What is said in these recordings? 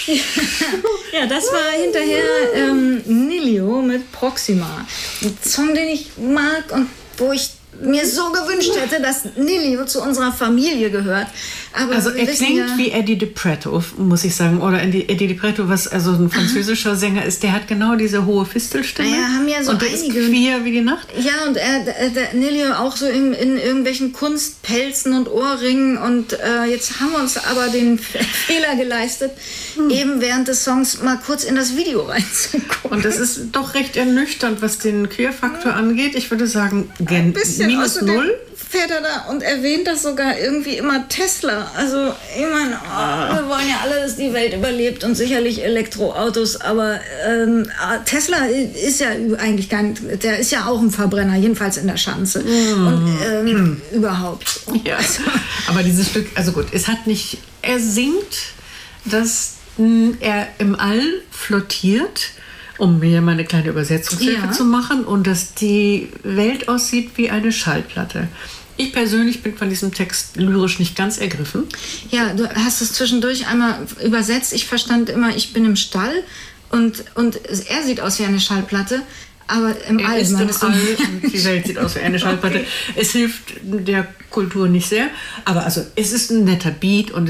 Ja, das war hinterher Nilio mit Proxima. Ein Song, den ich mag und wo ich mir so gewünscht hätte, dass Nilio zu unserer Familie gehört. Aber also er klingt wie Eddie DiPretto, muss ich sagen. Oder Eddie DiPretto, was also ein französischer Sänger ist, der hat genau diese hohe Fistelstimme. Ja, haben ja so und der einige. Ist queer wie die Nacht. Ja, und der Nilio auch so in irgendwelchen Kunstpelzen und Ohrringen. Und jetzt haben wir uns aber den Fehler geleistet, eben während des Songs mal kurz in das Video reinzugucken. Und das ist doch recht ernüchternd, was den Queer-Faktor angeht. Ich würde sagen, minus 0. Fährt er da und erwähnt das sogar irgendwie immer Tesla. Also, ich meine, wir wollen ja alle, dass die Welt überlebt und sicherlich Elektroautos, aber Tesla ist ja eigentlich der ist ja auch ein Verbrenner, jedenfalls in der Schanze. Und überhaupt. Ja, aber dieses Stück, also gut, er singt, dass er im All flottiert, um mir mal eine kleine Übersetzungshilfe zu machen, und dass die Welt aussieht wie eine Schallplatte. Ich persönlich bin von diesem Text lyrisch nicht ganz ergriffen. Ja, du hast es zwischendurch einmal übersetzt. Ich verstand immer, ich bin im Stall und er sieht aus wie eine Schallplatte, aber im All. Und die Welt sieht aus wie eine Schallplatte. Okay. Es hilft der Kultur nicht sehr, aber also es ist ein netter Beat und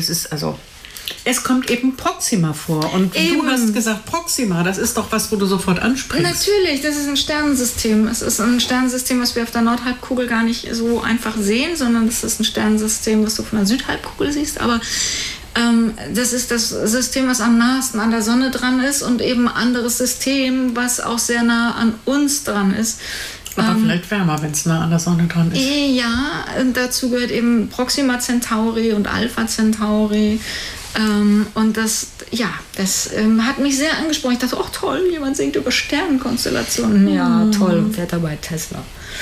es kommt eben Proxima vor. Und du hast gesagt, Proxima, das ist doch was, wo du sofort ansprichst. Natürlich, das ist ein Sternensystem. Es ist ein Sternensystem, was wir auf der Nordhalbkugel gar nicht so einfach sehen, sondern das ist ein Sternensystem, was du von der Südhalbkugel siehst. Aber das ist das System, was am nahesten an der Sonne dran ist, und eben ein anderes System, was auch sehr nah an uns dran ist. Aber vielleicht wärmer, wenn es nah an der Sonne dran ist. Ja, dazu gehört eben Proxima Centauri und Alpha Centauri. Und das hat mich sehr angesprochen. Ich dachte, oh toll, jemand singt über Sternenkonstellationen. Ja, toll, und fährt dabei Tesla.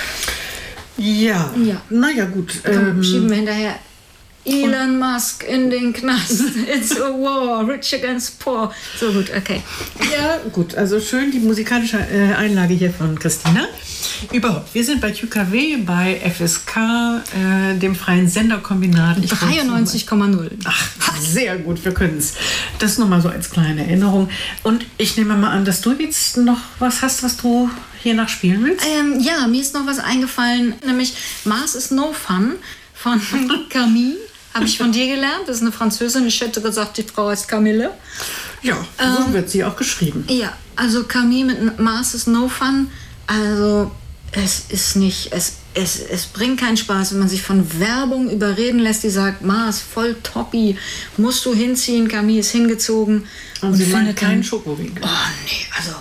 Ja. Naja, gut. Schieben wir hinterher Elon Musk in den Knast. It's a war, rich against poor. So gut, okay. Ja, gut, also schön die musikalische Einlage hier von Christina. Überhaupt, wir sind bei QKW, bei FSK, dem freien Senderkombinat. 93,0. Ach, sehr gut, wir können es. Das nochmal so als kleine Erinnerung. Und ich nehme mal an, dass du jetzt noch was hast, was du hier nachspielen willst? Ja, mir ist noch was eingefallen, nämlich Mars is no fun von Camille. Habe ich von dir gelernt. Das ist eine Französin. Ich hätte gesagt, die Frau heißt Camille. Ja, so wird sie auch geschrieben. Ja, also Camille mit Mars is no fun. Also es ist nicht, es bringt keinen Spaß, wenn man sich von Werbung überreden lässt, die sagt, Mars, voll toppi, musst du hinziehen. Camille ist hingezogen. Und sie findet keinen Schokoriegel. Oh nee, also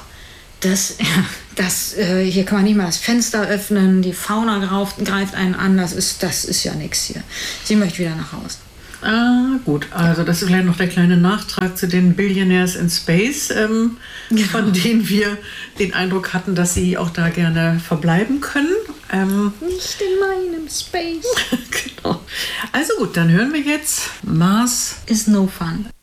hier kann man nicht mal das Fenster öffnen, die Fauna greift einen an, das ist ja nichts hier. Sie möchte wieder nach Hause. Ah, gut. Also das ist vielleicht noch der kleine Nachtrag zu den Billionaires in Space, von denen wir den Eindruck hatten, dass sie auch da gerne verbleiben können. Nicht in meinem Space. Genau. Also gut, dann hören wir jetzt Mars is no fun.